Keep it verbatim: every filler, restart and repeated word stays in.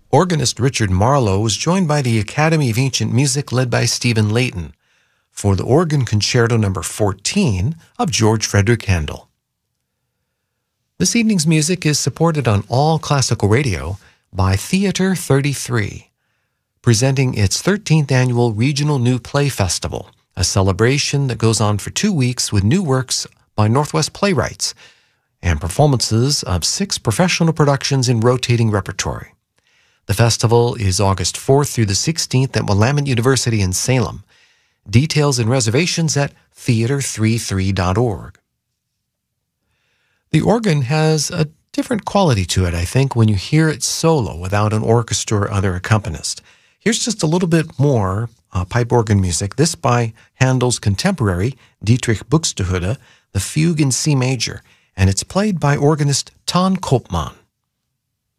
Organist Richard Marlowe was joined by the Academy of Ancient Music led by Stephen Layton for the Organ Concerto number fourteen of George Frederick Handel. This evening's music is supported on All Classical Radio by Theater thirty-three, presenting its thirteenth annual Regional New Play Festival, a celebration that goes on for two weeks with new works by Northwest playwrights and performances of six professional productions in rotating repertory. The festival is August fourth through the sixteenth at Willamette University in Salem. Details and reservations at theater thirty-three dot org. The organ has a different quality to it, I think, when you hear it solo without an orchestra or other accompanist. Here's just a little bit more uh, pipe organ music, this by Handel's contemporary, Dietrich Buxtehude, the Fugue in C major, and it's played by organist Ton Koopman.